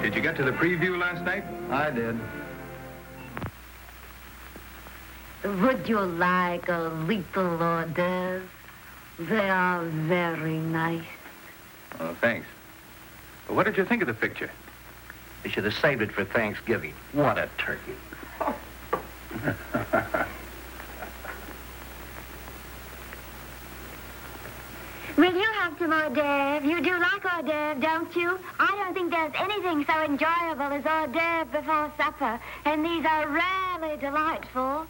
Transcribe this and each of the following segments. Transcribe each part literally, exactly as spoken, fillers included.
Did you get to the preview last night? I did. Would you like a little hors d'oeuvre? They are very nice. Oh, thanks. What did you think of the picture? You should have saved it for Thanksgiving. What a turkey. Will you have some hors d'oeuvre? You do like hors d'oeuvre, don't you? I don't think there's anything so enjoyable as hors d'oeuvre before supper, and these are rarely delightful.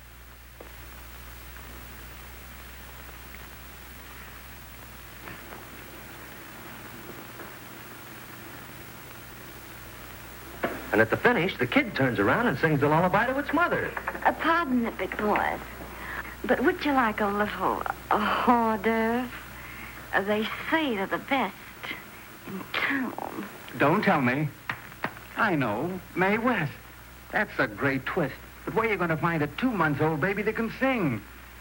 And at the finish, the kid turns around and sings the lullaby to its mother. Uh, pardon the big boys, but would you like a little uh, hors d'oeuvre? Uh, they say they're the best in town. Don't tell me. I know. Mae West. That's a great twist. But where are you going to find a two-month-old baby that can sing?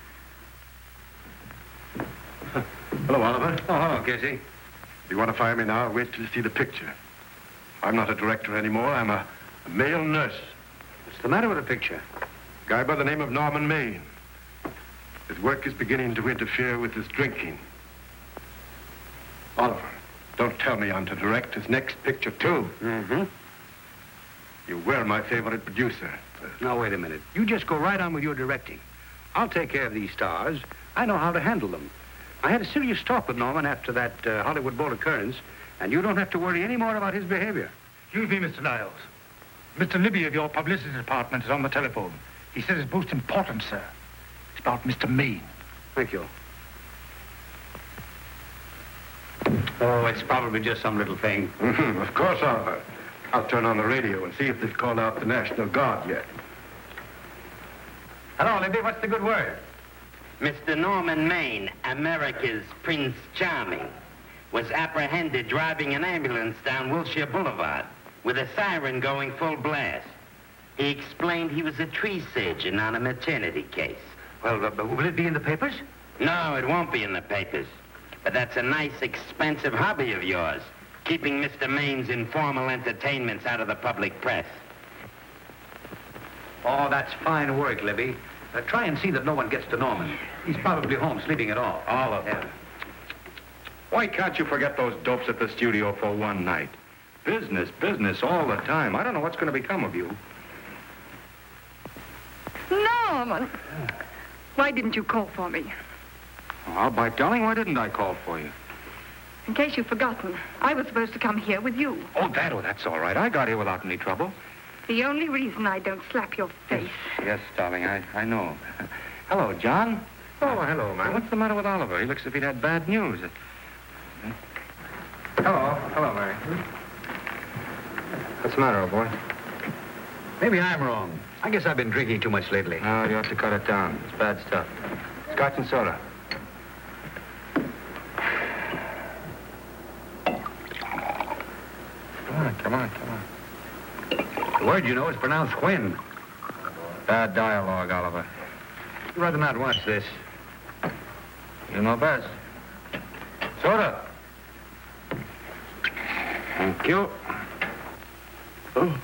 Hello, Oliver. Oh, hello, Casey. If you want to fire me now, wait till you see the picture. I'm not a director anymore. I'm a, a male nurse. What's the matter with the picture? A guy by the name of Norman Maine. His work is beginning to interfere with his drinking. Oliver, don't tell me I'm to direct his next picture, too. Mm-hmm. You were my favorite producer. Now, wait a minute. You just go right on with your directing. I'll take care of these stars. I know how to handle them. I had a serious talk with Norman after that uh, Hollywood Bowl occurrence, and you don't have to worry any more about his behavior. Excuse me, Mister Niles. Mister Libby of your publicity department is on the telephone. He says it's most important, sir. It's about Mister Maine. Thank you. Oh, it's probably just some little thing. Mm-hmm. Of course, Oliver. I'll turn on the radio and see if they've called out the National Guard yet. Hello, Libby. What's the good word? Mister Norman Maine, America's Prince Charming, was apprehended driving an ambulance down Wilshire Boulevard with a siren going full blast. He explained he was a tree surgeon on a maternity case. Well, uh, will it be in the papers? No, it won't be in the papers. But that's a nice, expensive hobby of yours, keeping Mister Maine's informal entertainments out of the public press. Oh, that's fine work, Libby. Uh, try and see that no one gets to Norman. He's probably home sleeping it off. All of them. Why can't you forget those dopes at the studio for one night? Business, business all the time. I don't know what's going to become of you. Norman, why didn't you call for me? Well, by darling, why didn't I call for you? In case you've forgotten, I was supposed to come here with you. Oh, that, oh, that's all right. I got here without any trouble. The only reason I don't slap your face. Yes, darling, I, I know. Hello, John. Oh, hello, man. What's the matter with Oliver? He looks as if he'd had bad news. Hello. Hello, Mary. What's the matter, old boy? Maybe I'm wrong. I guess I've been drinking too much lately. No, you ought to cut it down. It's bad stuff. Scotch and soda. Come on, come on, come on. The word, you know, is pronounced Quinn. Bad dialogue, Oliver. You'd rather not watch this. You know best. Soda. Thank you. Oh.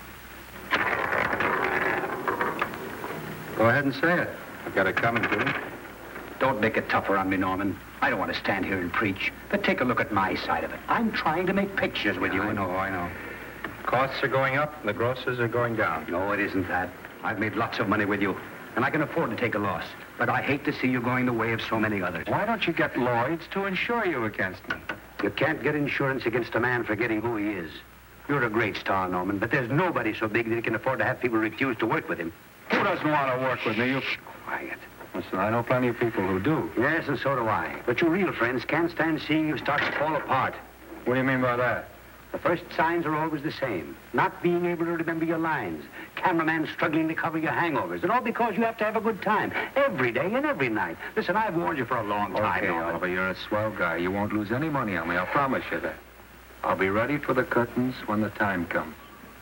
Go ahead and say it. I've got it coming to me. Don't make it tougher on me, Norman. I don't want to stand here and preach, but take a look at my side of it. I'm trying to make pictures with you. I know, I know. Costs are going up, and the grosses are going down. No, it isn't that. I've made lots of money with you, and I can afford to take a loss. But I hate to see you going the way of so many others. Why don't you get Lloyd's to insure you against me? You can't get insurance against a man forgetting who he is. You're a great star, Norman, but there's nobody so big that he can afford to have people refuse to work with him. Who doesn't want to work with me? You... Quiet. Listen, I know plenty of people who do. Yes, and so do I. But your real friends can't stand seeing you start to fall apart. What do you mean by that? The first signs are always the same. Not being able to remember your lines. Cameraman struggling to cover your hangovers. And all because you have to have a good time. Every day and every night. Listen, I've warned you for a long time, Okay, Norman. Oliver, you're a swell guy. You won't lose any money on me. I'll promise you that. I'll be ready for the curtains when the time comes.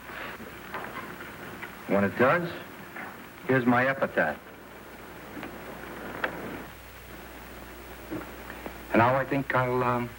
When it does, here's my epitaph. And now I think I'll, um,